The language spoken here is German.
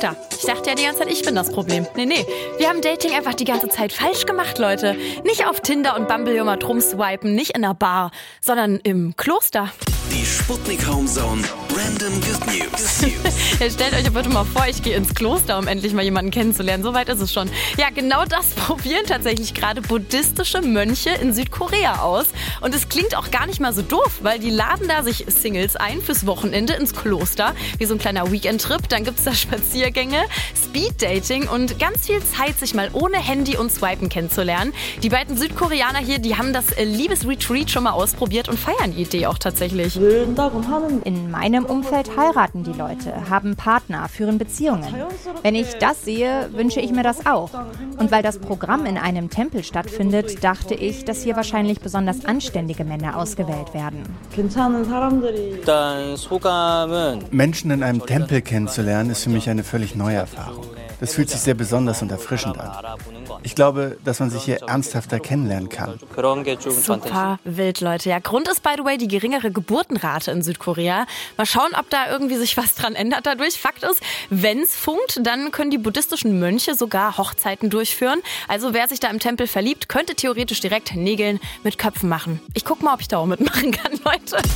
Alter, ich dachte ja die ganze Zeit, ich bin das Problem. Nee, wir haben Dating einfach die ganze Zeit falsch gemacht, Leute. Nicht auf Tinder und Bumble immer drum swipen, nicht in einer Bar, sondern im Kloster. Die Sputnik Homezone Random Good News. Ja, stellt euch bitte mal vor, ich gehe ins Kloster, um endlich mal jemanden kennenzulernen. So weit ist es schon. Ja, genau das probieren tatsächlich gerade buddhistische Mönche in Südkorea aus. Und es klingt auch gar nicht mal so doof, weil die laden da sich Singles ein fürs Wochenende ins Kloster. Wie so ein kleiner Weekend-Trip. Dann gibt es da Spaziergänge, Speed-Dating und ganz viel Zeit, sich mal ohne Handy und Swipen kennenzulernen. Die beiden Südkoreaner hier, die haben das Liebesretreat schon mal ausprobiert und feiern die Idee auch tatsächlich. In meinem Umfeld heiraten die Leute, haben Partner, führen Beziehungen. Wenn ich das sehe, wünsche ich mir das auch. Und weil das Programm in einem Tempel stattfindet, dachte ich, dass hier wahrscheinlich besonders anständige Männer ausgewählt werden. Menschen in einem Tempel kennenzulernen, ist für mich eine völlig neue Erfahrung. Das fühlt sich sehr besonders und erfrischend an. Ich glaube, dass man sich hier ernsthafter kennenlernen kann. Super wild, Leute. Ja, Grund ist, by the way, die geringere Geburtenrate in Südkorea. Mal schauen, ob da irgendwie sich was dran ändert dadurch. Fakt ist, wenn es funkt, dann können die buddhistischen Mönche sogar Hochzeiten durchführen. Also wer sich da im Tempel verliebt, könnte theoretisch direkt Nägeln mit Köpfen machen. Ich guck mal, ob ich da auch mitmachen kann, Leute.